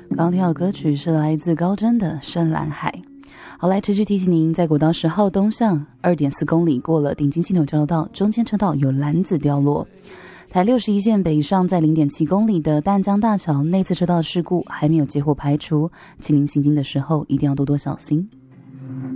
刚刚听到的歌曲是来自高真的《深蓝海》。好，来持续提醒您，在国道10号东向 2.4 公里过了顶金系统交流道，中间车道有篮子掉落。台61线北上在 0.7 公里的淡江大桥内侧车道事故还没有结果排除，请您行经的时候一定要多多小心。